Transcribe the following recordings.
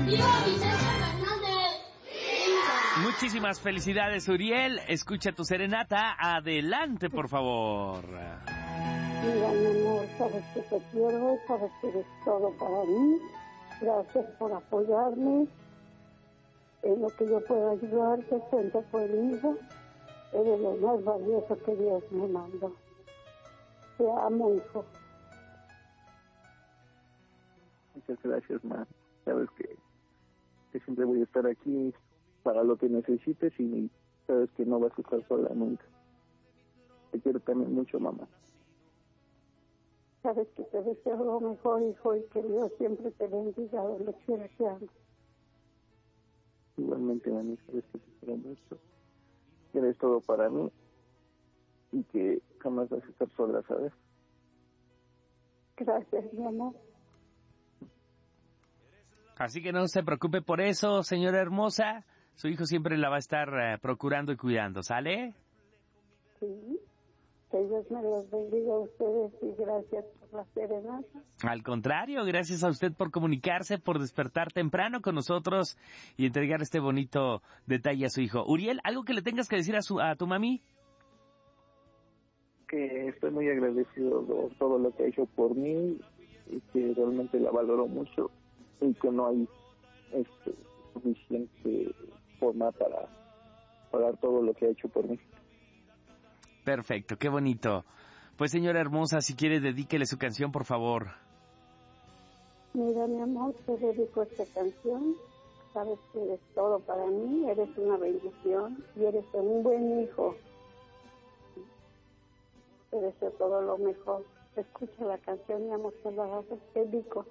Muchísimas felicidades, Uriel. Escucha tu serenata. Adelante, por favor. Mira, mi amor, sabes que te quiero, sabes que eres todo para mí. Gracias por apoyarme. En lo que yo pueda ayudarte, cuenta conmigo. Eres lo más valioso que Dios me mandó. Te amo, hijo. Muchas gracias, ma. Sabes que siempre voy a estar aquí para lo que necesites y sabes que no vas a estar sola nunca. Te quiero también mucho, mamá. Sabes que te deseo lo mejor, hijo, y que Dios siempre te bendiga donde quiera que andes. Igualmente, mami, sabes que te quiero mucho. Que eres todo para mí y que jamás vas a estar sola, ¿sabes? Gracias, mi amor. Así que no se preocupe por eso, señora hermosa. Su hijo siempre la va a estar procurando y cuidando, ¿sale? Sí. Que Dios me los bendiga a ustedes y gracias por la serenata. Al contrario, gracias a usted por comunicarse, por despertar temprano con nosotros y entregar este bonito detalle a su hijo. Uriel, ¿algo que le tengas que decir a tu mami? Que estoy muy agradecido por todo lo que ha hecho por mí y que realmente la valoro mucho y que no hay suficiente forma para pagar todo lo que ha hecho por mí. Perfecto, qué bonito. Pues señora hermosa, si quiere dedíquele su canción, por favor. Mira, mi amor, te dedico esta canción. Sabes que eres todo para mí, eres una bendición y eres un buen hijo. Te deseo todo lo mejor. Escucha la canción, mi amor, te la dedico.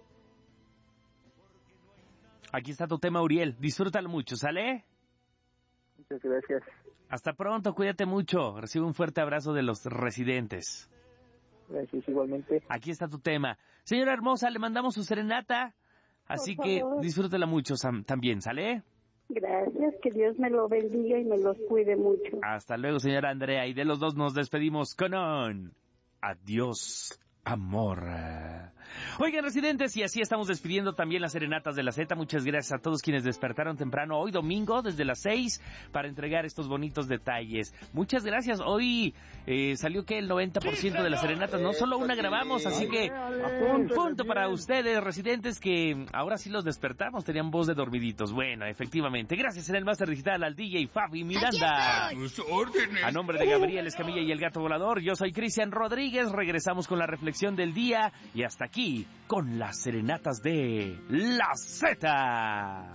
Aquí está tu tema, Uriel. Disfrútalo mucho, ¿sale? Muchas gracias. Hasta pronto, cuídate mucho. Recibe un fuerte abrazo de los residentes. Gracias, igualmente. Aquí está tu tema. Señora hermosa, le mandamos su serenata, así que disfrútela mucho también, ¿sale? Gracias, que Dios me lo bendiga y me los cuide mucho. Hasta luego, señora Andrea, y de los dos nos despedimos con un adiós, amor. Oigan, residentes, y así estamos despidiendo también las serenatas de la Z. Muchas gracias a todos quienes despertaron temprano hoy domingo desde las 6 para entregar estos bonitos detalles. Muchas gracias. Hoy salió que el 90% de las serenatas, no solo una grabamos, así que un punto para ustedes, residentes, que ahora sí los despertamos, tenían voz de dormiditos. Bueno, efectivamente. Gracias en el Máster Digital al DJ Fabi Miranda. A nombre de Gabriel Escamilla y el Gato Volador, yo soy Cristian Rodríguez. Regresamos con la reflexión del día y hasta aquí con las serenatas de la Z.